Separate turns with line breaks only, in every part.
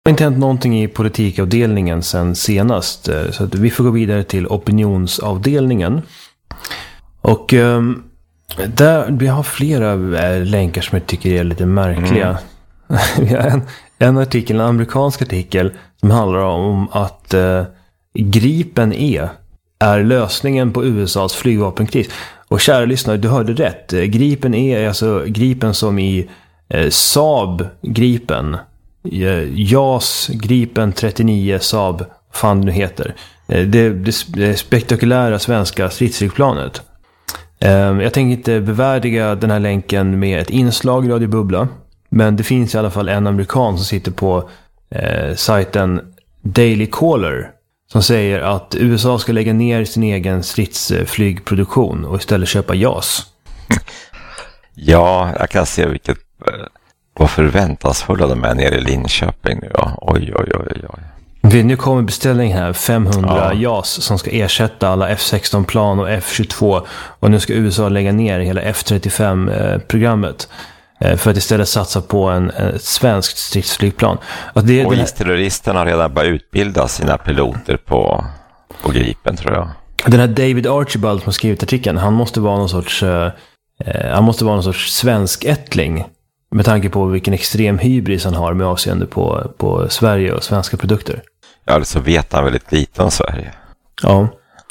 har inte hänt någonting i politikavdelningen sen senast. Så att vi får gå vidare till opinionsavdelningen. Och där vi har flera länkar som jag tycker är lite märkliga. Vi har en artikel, en amerikansk artikel som handlar om att Gripen E är lösningen på USAs flygvapenkris. Och kära lyssnare, du hörde rätt. Gripen E är alltså Gripen som i Saab Gripen, JAS Gripen 39 Saab, fan det nu heter. Det spektakulära svenska stridsflygplanet. Jag tänker inte bevärdiga den här länken med ett inslag i Radio Bubbla, men det finns i alla fall en amerikan som sitter på sajten Daily Caller som säger att USA ska lägga ner sin egen stridsflygproduktion och istället köpa JAS.
Ja, jag kan se vad förväntansfulla de är nere i Linköping nu. Ja. Oj.
Nu kommer beställningen här, 500 JAS som ska ersätta alla F-16-plan och F-22. Och nu ska USA lägga ner hela F-35-programmet för att istället satsa på ett svenskt stridsflygplan. Och
IS-terroristerna har redan börjat utbilda sina piloter på Gripen, tror jag.
Den här David Archibald som har skrivit artikeln, han måste vara någon sorts svensk ättling. Med tanke på vilken extrem hybris han har med avseende på Sverige och svenska produkter.
Ja, så vet han väldigt lite om Sverige.
Ja.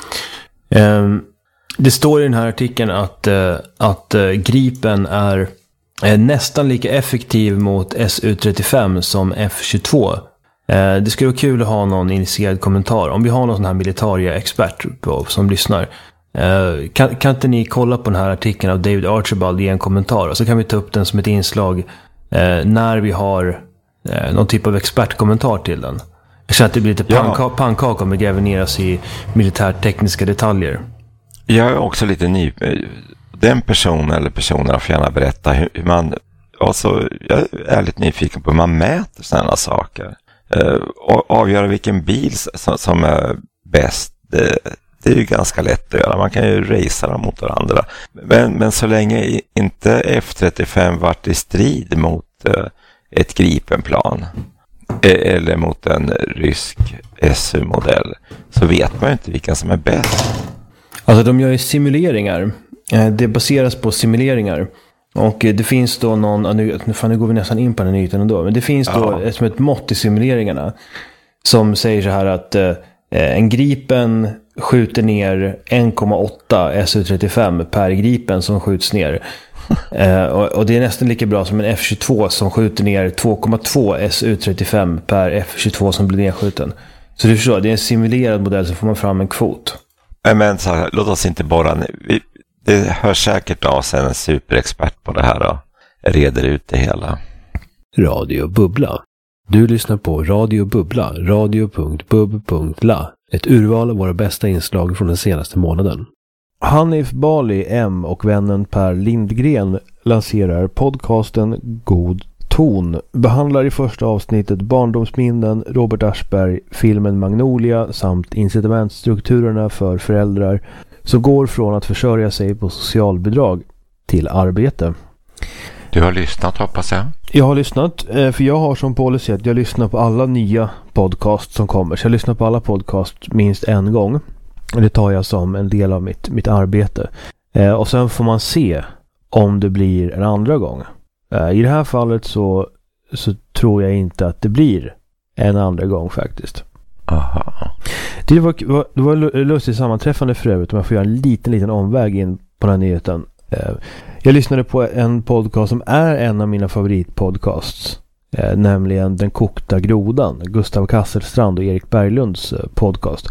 Det står i den här artikeln att Gripen är nästan lika effektiv mot Su-35 som F-22. Det skulle vara kul att ha någon initierad kommentar. Om vi har någon sån här militärexpert som lyssnar. Kan inte ni kolla på den här artikeln av David Archibald i en kommentar, och så kan vi ta upp den som ett inslag när vi har någon typ av expertkommentar till den. Jag känner att det blir lite pannkaka om vi gräver ner oss i militärtekniska detaljer.
Jag är också lite ny. Den personen eller personerna får gärna berätta hur man, alltså jag är lite nyfiken på hur man mäter sådana saker. Och avgöra vilken bil som är bäst. Det är ju ganska lätt att göra. Man kan ju racea dem mot varandra. Men så länge inte F-35 varit i strid mot ett Gripenplan eller mot en rysk SU-modell, så vet man ju inte vilken som är bäst.
Alltså de gör ju simuleringar. Det baseras på simuleringar. Och det finns då nu går vi nästan in på den ytan ändå. Men det finns då som ett mått i simuleringarna som säger så här att en Gripen skjuter ner 1,8 Su-35 per Gripen som skjuts ner. Och det är nästan lika bra som en F-22 som skjuter ner 2,2 Su-35 per F-22 som blir nedskjuten. Så du förstår, det är en simulerad modell, så får man fram en kvot.
Men så här, låt oss inte bara... Det hör säkert av sig en superexpert på det här och reder ut det hela.
Radio Bubbla. Du lyssnar på Radio Bubbla, radio.bub.la. Ett urval av våra bästa inslag från den senaste månaden. Hanif Bali M och vännen Per Lindgren lanserar podcasten God ton. Behandlar i första avsnittet barndomsminnen, Robert Aschberg, filmen Magnolia samt incitamentstrukturerna för föräldrar som går från att försörja sig på socialbidrag till arbete.
Du har lyssnat, hoppas jag.
Jag har lyssnat, för jag har som policy att jag lyssnar på alla nya podcast som kommer. Så jag lyssnar på alla podcast minst en gång. Och det tar jag som en del av mitt arbete. Och sen får man se om det blir en andra gång. I det här fallet så tror jag inte att det blir en andra gång faktiskt.
Aha.
Det var lustigt sammanträffande för övrigt, om jag får göra en liten omväg in på den här nyheten. Jag lyssnade på en podcast som är en av mina favoritpodcasts, nämligen Den kokta grodan, Gustav Kasselstrand och Erik Berglunds podcast,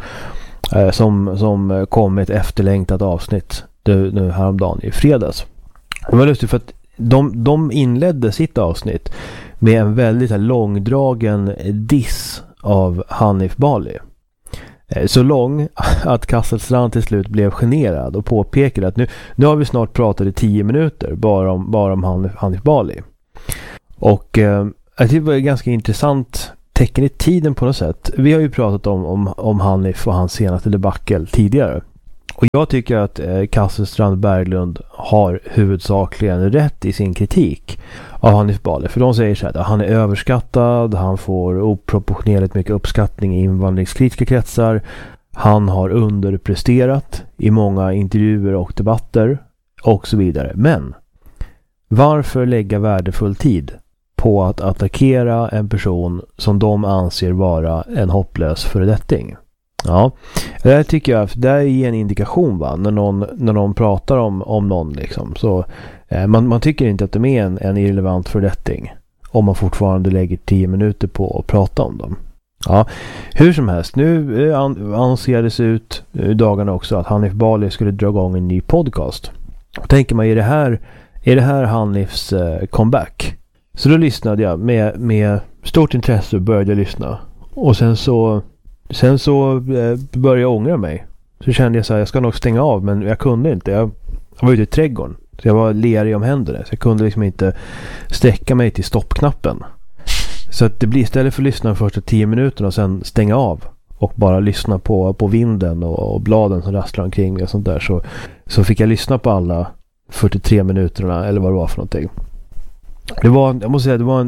som kom med ett efterlängtat avsnitt nu häromdagen i fredags. Det var lustigt för att de inledde sitt avsnitt med en väldigt långdragen diss av Hanif Bali. Så lång att Kasselstrand till slut blev generad och påpekade att nu har vi snart pratat i 10 minuter bara om Hanif Bali. Och jag tycker det var ett ganska intressant tecken i tiden på något sätt. Vi har ju pratat om Hanif och hans senaste debacle tidigare.
Och jag tycker att Kasselstrand Berglund har huvudsakligen rätt i sin kritik av Hanif Bali. För de säger så här att han är överskattad, han får oproportionerligt mycket uppskattning i invandringskritiska kretsar. Han har underpresterat i många intervjuer och debatter och så vidare. Men varför lägga värdefull tid på att attackera en person som de anser vara en hopplös föredetting? Ja, det här tycker jag, det är en indikation va, när någon pratar om någon liksom. Så man tycker inte att de är en irrelevant föredetting om man fortfarande lägger 10 minuter på att prata om dem. Ja, hur som helst, nu annonserades ut i dagarna också att Hanif Bali skulle dra igång en ny podcast. Och tänker man, är det här Hanifs comeback? Så då lyssnade jag med stort intresse och började lyssna. Och sen så började jag ångra mig. Så kände jag så här, jag ska nog stänga av, men jag kunde inte. Jag var ute i trädgården. Så jag var lerig om händerna. Så jag kunde liksom inte sträcka mig till stoppknappen. Så att det blir, istället för att lyssna de första 10 minuterna och sen stänga av och bara lyssna på vinden och bladen som rasslar omkring och sånt där, så fick jag lyssna på alla 43 minuterna eller vad det var för någonting. Jag måste säga, det var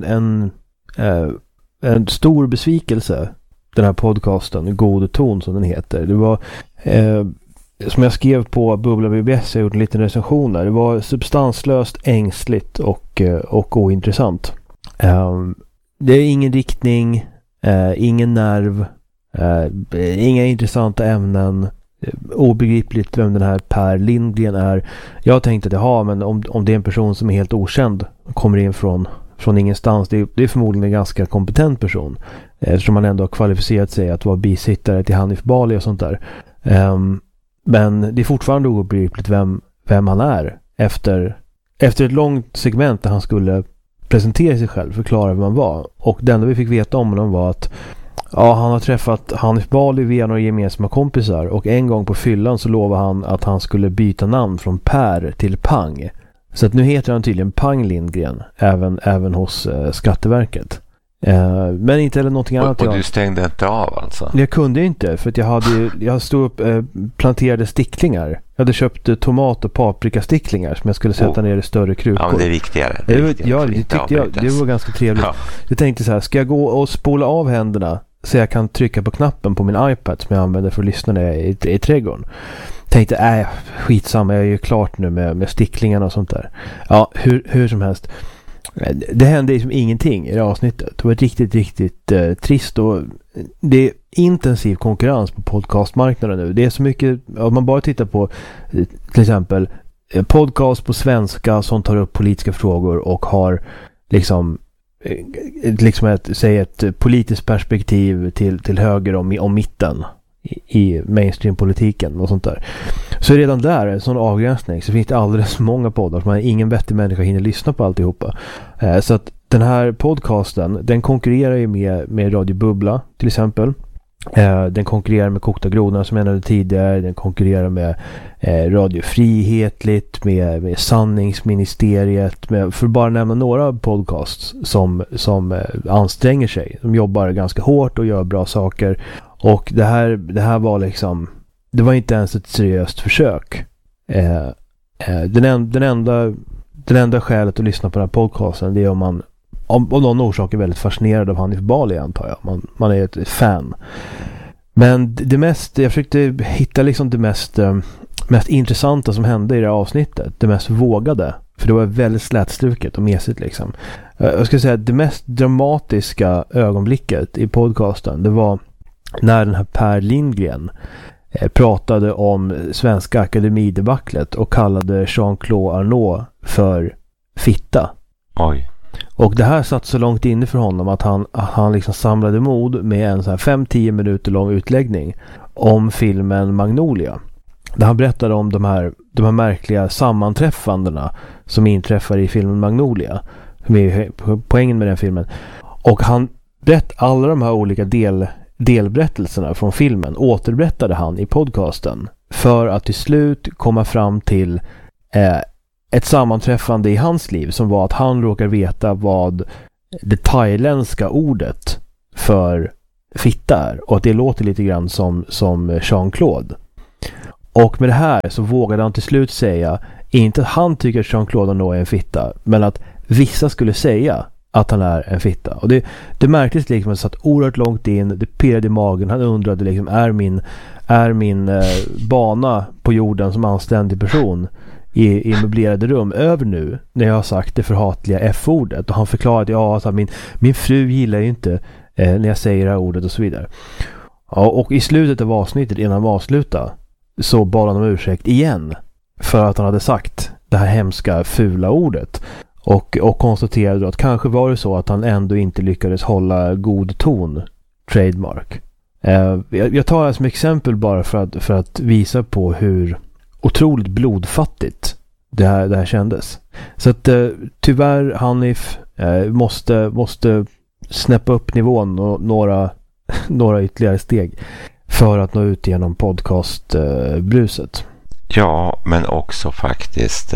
en stor besvikelse, den här podcasten, God ton som den heter. Det var som jag skrev på Bubbla BBS, jag gjorde en liten recension där. Det var substanslöst, ängsligt och ointressant. Det är ingen riktning, ingen nerv, inga intressanta ämnen, obegripligt vem den här Per Lindgren är. Jag tänkte att men om det är en person som är helt okänd och kommer in från ingenstans, det är förmodligen en ganska kompetent person, eftersom man ändå har kvalificerat sig att vara bisittare till Hanif Bali och sånt där. Men det är fortfarande obegripligt vem han är efter ett långt segment där han skulle presentera sig själv, förklara vem han var. Och det enda vi fick veta om honom var att han har träffat Hanif Bali via några gemensamma kompisar, och en gång på fyllan så lovade han att han skulle byta namn från Per till Pang. Så att nu heter han tydligen Pang Lindgren även hos Skatteverket. Men inte eller någonting annat.
Och du stängde inte av alltså?
Jag kunde inte, för att jag stod upp planterade sticklingar. Jag hade köpt tomat- och paprikasticklingar som jag skulle sätta ner i större krukor.
Ja, men det är viktigare.
Det var ganska trevligt. Ja. Jag tänkte så här, ska jag gå och spola av händerna så jag kan trycka på knappen på min iPad som jag använder för att lyssna när jag är i trädgården. Tänkte, skitsamma, jag är ju klart nu med sticklingarna och sånt där. Ja, hur som helst. Det hände liksom ingenting i det avsnittet. Det var riktigt, riktigt trist, och det är intensiv konkurrens på podcastmarknaden nu. Det är så mycket, om man bara tittar på till exempel podcast på svenska som tar upp politiska frågor och har liksom ett politiskt perspektiv till höger om mitten i mainstream-politiken och sånt där. Så redan där, en sån avgränsning, så finns det alldeles många poddar som ingen vettig människa hinner lyssna på alltihopa. Så att den här podcasten, den konkurrerar ju med Radio Bubbla till exempel. Den konkurrerar med Kokta Grodorna som jag nämnde tidigare. Den konkurrerar med Radio Frihetligt, med Sanningsministeriet, för att bara nämna några podcasts som anstränger sig. De jobbar ganska hårt och gör bra saker. Och det här var liksom, det var inte ens ett seriöst försök. Den enda skälet att lyssna på den här podcasten, det är om man av någon orsak är väldigt fascinerad av Hanif Bali, antar jag. Man är ett fan. Men jag försökte hitta liksom det mest intressanta som hände i det här avsnittet. Det mest vågade. För det var väldigt slätstruket och mesigt liksom. Jag skulle säga att det mest dramatiska ögonblicket i podcasten, det var när den här Per Lindgren pratade om Svenska Akademidebaclet och kallade Jean-Claude Arnault för fitta.
Oj.
Och det här satt så långt inne för honom att han liksom samlade mod med en så här 5-10 minuter lång utläggning om filmen Magnolia. Där han berättade om de här märkliga sammanträffandena som inträffar i filmen Magnolia. Som är poängen med den filmen. Och han alla de här olika delberättelserna från filmen återberättade han i podcasten för att till slut komma fram till ett sammanträffande i hans liv som var att han råkar veta vad det thailändska ordet för fitta är, och att det låter lite grann som Jean-Claude. Och med det här så vågade han till slut säga, inte att han tycker att Jean-Claude Arnault är en fitta, men att vissa skulle säga att han är en fitta. Och det märktes liksom att det satt oerhört långt in, det pirrade i magen. Han undrade liksom, är min bana på jorden som anständig person i möblerade rum över nu när jag har sagt det förhatliga F-ordet? Och han förklarade att min fru gillar ju inte när jag säger det här ordet och så vidare. Ja, och i slutet av avsnittet, innan han avslutade, så bad han om ursäkt igen för att han hade sagt det här hemska, fula ordet. Och konstaterade att kanske var det så att han ändå inte lyckades hålla god ton, trademark. Jag tar det som exempel bara för att visa på hur otroligt blodfattigt det här kändes. Så att tyvärr Hanif måste snäppa upp nivån och några ytterligare steg för att nå ut genom podcastbruset.
Ja, men också faktiskt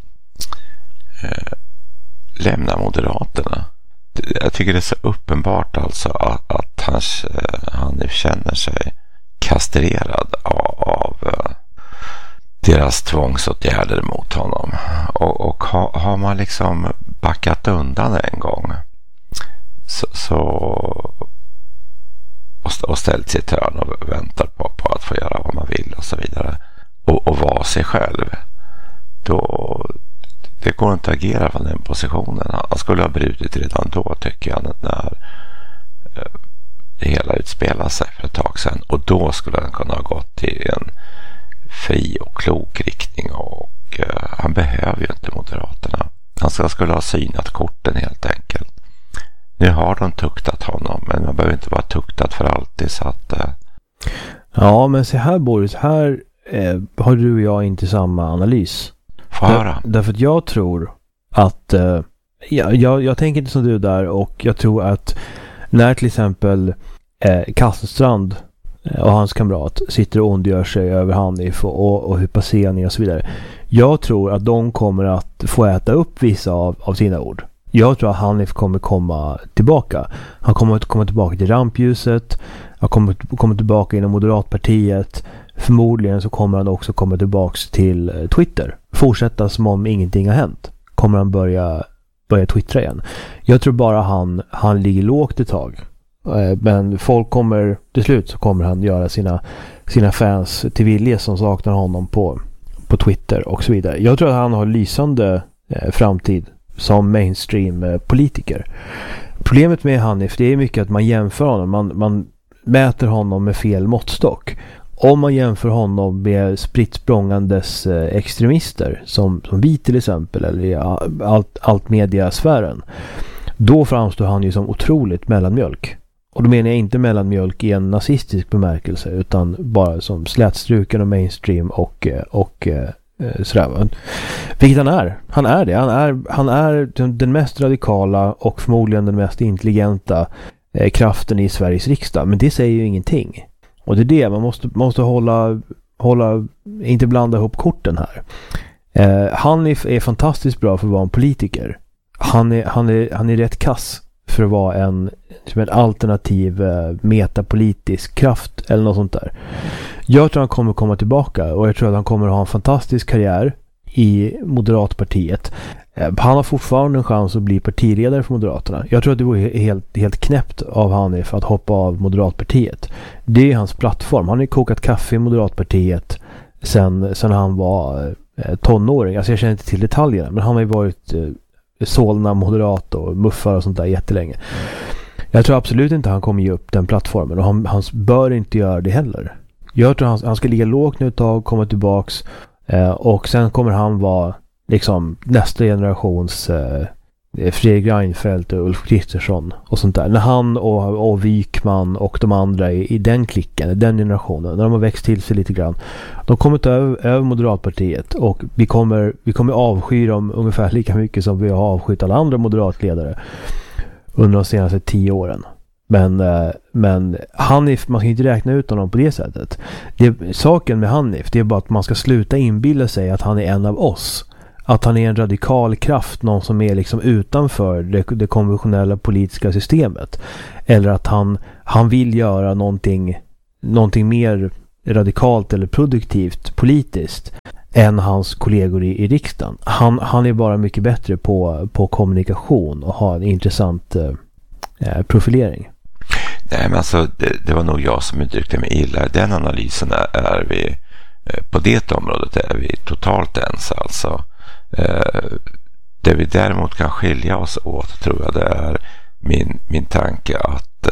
lämna Moderaterna. Jag tycker det är så uppenbart alltså att han känner sig kastrerad av deras tvångsåtgärder mot honom. Och har man liksom backat undan en gång och ställt sig i hörn och väntar på att få göra vad man vill och så vidare och vara sig själv, då det går inte att agera från den positionen. Han skulle ha brutit redan då, tycker jag, när det hela utspelar sig för ett tag sedan. Och då skulle han kunna ha gått i en fri och klok riktning. Och han behöver ju inte Moderaterna. Han skulle ha synat korten helt enkelt. Nu har de tuktat honom, men man behöver inte vara tuktad för alltid. Så att,
Ja, men se här Boris, här har du och jag inte samma analys. Därför att jag tror att jag tänker inte som du där, och jag tror att när till exempel Kasselstrand och hans kamrat sitter och ondgör sig över Hanif och hur passé han är och så vidare, jag tror att de kommer att få äta upp vissa av sina ord. Jag tror att Hanif kommer komma tillbaka. Han kommer att komma tillbaka till rampljuset. Han kommer tillbaka inom Moderatpartiet. Förmodligen så kommer han också komma tillbaka till Twitter. Fortsätta som om ingenting har hänt. Kommer han börja twittra igen. Jag tror bara han ligger lågt ett tag. Men folk kommer, till slut så kommer han göra sina fans till vilje som saknar honom på Twitter och så vidare. Jag tror att han har lysande framtid som mainstream politiker. Problemet med Hanif, det är mycket att man jämför honom. Man mäter honom med fel måttstock. Om man jämför honom med spritt språngandes extremister som vi till exempel, eller i allt mediasfären, då framstår han ju som otroligt mellanmjölk. Och då menar jag inte mellanmjölk i en nazistisk bemärkelse, utan bara som slätstruken och mainstream och sådär. Vilket han är. Han är det. Han är den mest radikala och förmodligen den mest intelligenta kraften i Sveriges riksdag. Men det säger ju ingenting. Och det är det, man måste hålla inte blanda ihop korten här. Hanif är fantastiskt bra för att vara en politiker. Han är rätt kass för att vara en alternativ metapolitisk kraft eller något sånt där. Jag tror han kommer komma tillbaka, och jag tror att han kommer ha en fantastisk karriär i Moderatpartiet. Han har fortfarande en chans att bli partiledare för Moderaterna. Jag tror att det vore helt knäppt av Hanif att hoppa av Moderatpartiet. Det är hans plattform. Han har kokat kaffe i Moderatpartiet sen han var tonåring. Alltså jag känner inte till detaljerna, men han har ju varit Solna moderat och muffar och sånt där jättelänge. Jag tror absolut inte han kommer ge upp den plattformen, och han bör inte göra det heller. Jag tror han ska ligga lågt nu ett tag, komma tillbaks, och sen kommer han vara liksom nästa generations Fredrik Reinfeldt och Ulf Kristersson och sånt där. När han och Wykman och de andra i den klicken, den generationen, när de har växt till sig lite grann, de kommer ta över Moderatpartiet, och vi kommer avsky dem ungefär lika mycket som vi har avskytt alla andra moderatledare under de senaste 10 åren. Men Hanif, man ska inte räkna ut honom på det sättet. Saken med Hanif, det är bara att man ska sluta inbilla sig att han är en av oss. Att han är en radikal kraft, någon som är liksom utanför det konventionella politiska systemet. Eller att han vill göra någonting mer radikalt eller produktivt politiskt än hans kollegor i riksdagen. Han är bara mycket bättre på kommunikation och har en intressant profilering.
Nej, men alltså det var nog jag som uttryckte mig illa. Den analysen är vi på det området är vi totalt ens. Alltså det vi däremot kan skilja oss åt, tror jag, det är min tanke att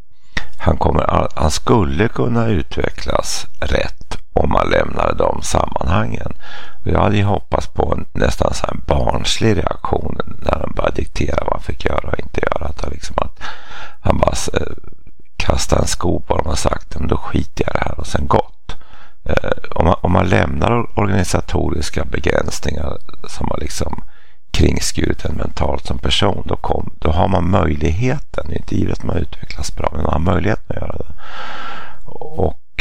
han skulle kunna utvecklas rätt om man lämnar de sammanhangen. Och jag hade ju hoppats på en nästan så här barnslig reaktion när de började diktera vad han fick göra och inte göra. Att han bara kastade en sko på dem och sagt, men då skiter jag det här, och sen gått. Om man lämnar organisatoriska begränsningar som har liksom kringskurit en mentalt som person, då har man möjligheten, inte givet att man utvecklas bra, men man har möjligheten att göra det. Och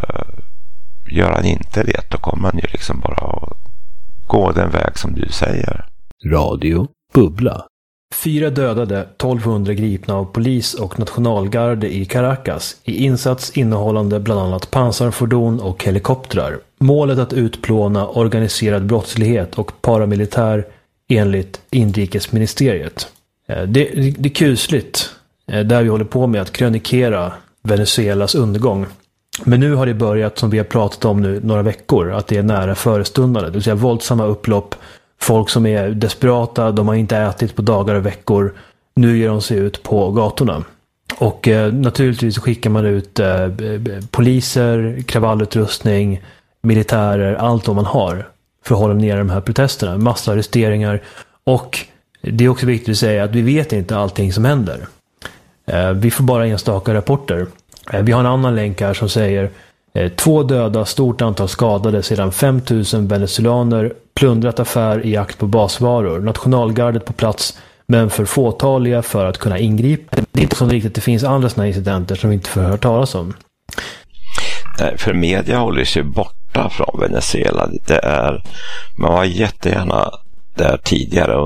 gör han inte det, då kommer man ju liksom bara att gå den väg som du säger.
Radio Bubbla.
4 dödade, 1200 gripna av polis och nationalgarde i Caracas i insats innehållande bland annat pansarfordon och helikoptrar. Målet att utplåna organiserad brottslighet och paramilitär enligt inrikesministeriet. Det är kusligt där vi håller på med att krönikera Venezuelas undergång. Men nu har det börjat, som vi har pratat om nu några veckor, att det är nära förestundande. Det vill säga våldsamma upplopp, folk som är desperata, de har inte ätit på dagar och veckor. Nu ger de sig ut på gatorna. Och naturligtvis skickar man ut poliser, kravallutrustning, militärer, allt vad man har för att hålla ner de här protesterna. Massarresteringar. Och det är också viktigt att säga att vi vet inte allting som händer. Vi får bara enstaka rapporter. Vi har en annan länk här som säger 2 döda, stort antal skadade sedan 5000 venezuelaner plundrat affär i jakt på basvaror. Nationalgardet på plats, men för fåtaliga för att kunna ingripa. Det är inte så riktigt, det finns andra sådana incidenter som vi inte får höra talas om.
Nej, för media håller sig borta från Venezuela. Man var jättegärna där tidigare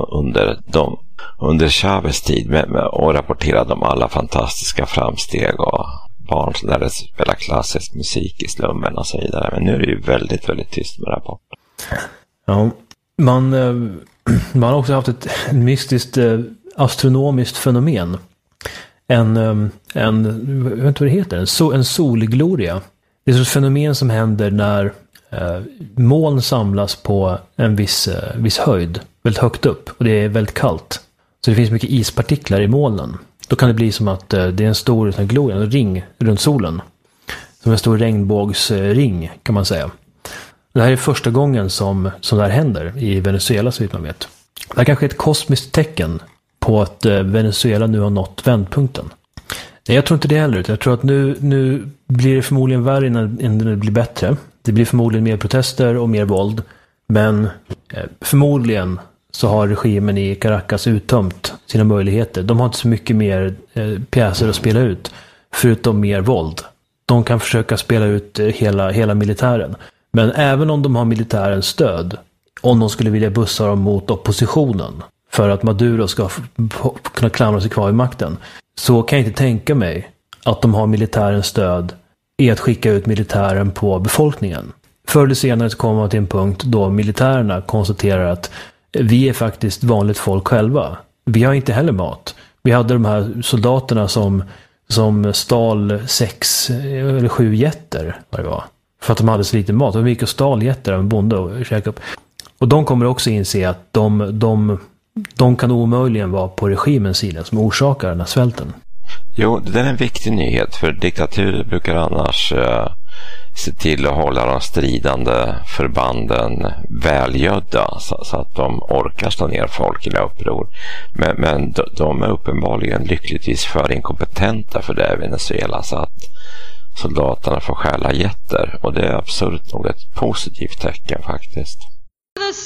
under Chávez tid och rapporterade om alla fantastiska framsteg och barn som lärde sig spela klassisk musik i slummen och så vidare. Men nu är det ju väldigt, väldigt tyst med rapporter.
Ja, man har också haft ett mystiskt astronomiskt fenomen. Jag vet inte vad det heter, en solgloria. Det är ett fenomen som händer när moln samlas på en viss höjd, väldigt högt upp, och det är väldigt kallt. Så det finns mycket ispartiklar i molnen. Då kan det bli som att det är en stor gloria, en ring runt solen. Som en stor regnbågsring, kan man säga. Det här är första gången som det här händer i Venezuela, så vitt man vet. Det här kanske är ett kosmiskt tecken på att Venezuela nu har nått vändpunkten. Nej, jag tror inte det heller. Jag tror att nu blir det förmodligen värre innan det blir bättre. Det blir förmodligen mer protester och mer våld. Men förmodligen så har regimen i Caracas uttömt sina möjligheter. De har inte så mycket mer pjäser att spela ut, förutom mer våld. De kan försöka spela ut hela militären. Men även om de har militärens stöd, om de skulle vilja bussa dem mot oppositionen för att Maduro ska kunna klamra sig kvar i makten, så kan jag inte tänka mig att de har militärens stöd i att skicka ut militären på befolkningen. Förr eller senare så kommer man till en punkt då militärerna konstaterar att vi är faktiskt vanligt folk själva. Vi har inte heller mat. Vi hade de här soldaterna som stal 6 eller 7 jätter, vad det var. För att de hade så lite mat. De gick och stal jätter av en bonde och käkade upp. Och de kommer också inse att de kan omöjligen vara på regimens sida som orsakar den här svälten.
Jo, det är en viktig nyhet, för diktaturer brukar annars se till att hålla de stridande förbanden välgödda så att de orkar slå ner folk i uppror. Men de är uppenbarligen lyckligtvis för inkompetenta för det i Venezuela, så att soldaterna får stjäla jätter, och det är absurt nog ett positivt tecken faktiskt.